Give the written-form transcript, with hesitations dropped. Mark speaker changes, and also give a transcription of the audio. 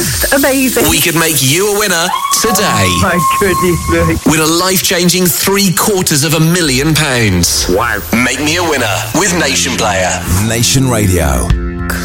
Speaker 1: most amazing.
Speaker 2: We could make you a winner today.
Speaker 1: Oh, my goodness me.
Speaker 2: Win a life-changing £750,000.
Speaker 3: Wow.
Speaker 2: Make me a winner with Nation Player.
Speaker 4: Nation Radio.